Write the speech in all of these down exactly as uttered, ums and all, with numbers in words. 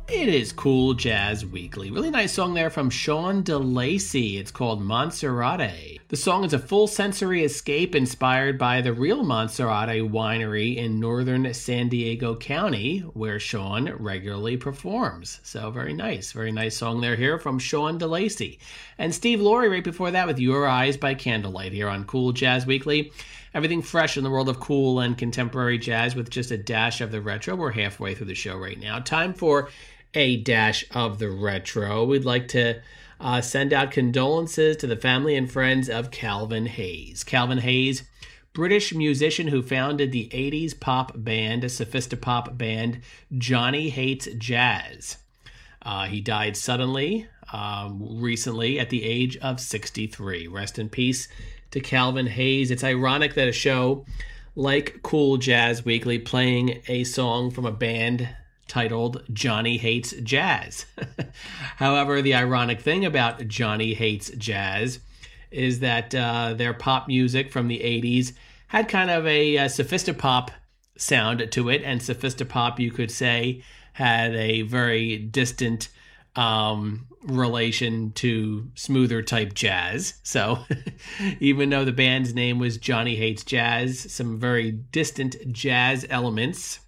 It is Cool Jazz Weekly. Really nice song there from Sean DeLacy. It's called Monserrate. The song is a full sensory escape inspired by the real Monserrate winery in northern San Diego County, where Sean regularly performs. So very nice. Very nice song there here from Sean DeLacy. And Steve Laurie right before that with Your Eyes by Candlelight here on Cool Jazz Weekly. Everything fresh in the world of cool and contemporary jazz with just a dash of the retro. We're halfway through the show right now. Time for a dash of the retro. We'd like to uh, send out condolences to the family and friends of Calvin Hayes. Calvin Hayes, British musician who founded the eighties pop band, a sophistopop band, Johnny Hates Jazz. Uh, he died suddenly, um, recently, at the age of sixty-three. Rest in peace to Calvin Hayes. It's ironic that a show like Cool Jazz Weekly playing a song from a band titled Johnny Hates Jazz. However, the ironic thing about Johnny Hates Jazz is that uh, their pop music from the eighties had kind of a, a sophistopop sound to it, and sophistopop, you could say, had a very distant um, relation to smoother type jazz. So even though the band's name was Johnny Hates Jazz, some very distant jazz elements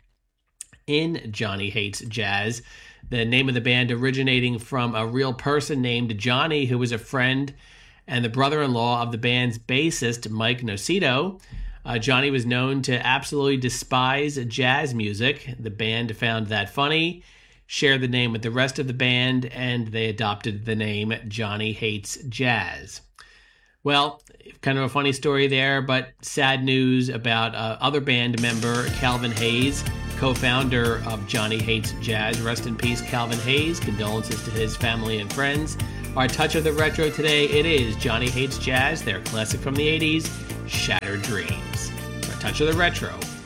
in Johnny Hates Jazz. The name of the band originating from a real person named Johnny, who was a friend and the brother-in-law of the band's bassist, Mike Nocito. Uh, Johnny was known to absolutely despise jazz music. The band found that funny, shared the name with the rest of the band, and they adopted the name Johnny Hates Jazz. Well, kind of a funny story there, but sad news about uh, other band member Calvin Hayes, co-founder of Johnny Hates Jazz. Rest in peace, Calvin Hayes. Condolences to his family and friends. Our touch of the retro today, it is Johnny Hates Jazz, their classic from the eighties, Shattered Dreams. Our touch of the retro.